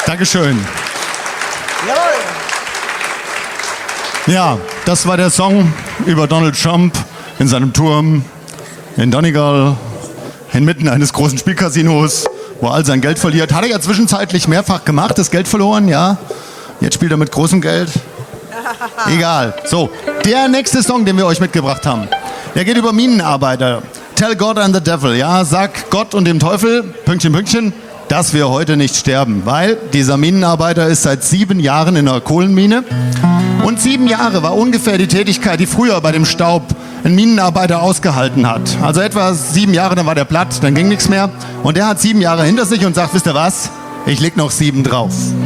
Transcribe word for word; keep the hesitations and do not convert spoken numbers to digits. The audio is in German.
Dankeschön. Ja, das war der Song über Donald Trump in seinem Turm in Donegal, inmitten eines großen Spielcasinos, wo er all sein Geld verliert. Hat er ja zwischenzeitlich mehrfach gemacht, das Geld verloren, ja. Jetzt spielt er mit großem Geld. Egal. So, der nächste Song, den wir euch mitgebracht haben, der geht über Minenarbeiter. Tell God and the Devil, ja, sag Gott und dem Teufel, Pünktchen, Pünktchen, dass wir heute nicht sterben, weil dieser Minenarbeiter ist seit sieben Jahren in einer Kohlenmine und sieben Jahre war ungefähr die Tätigkeit, die früher bei dem Staub ein Minenarbeiter ausgehalten hat. Also etwa sieben Jahre, dann war der platt, dann ging nichts mehr und der hat sieben Jahre hinter sich und sagt, wisst ihr was, ich leg noch sieben drauf.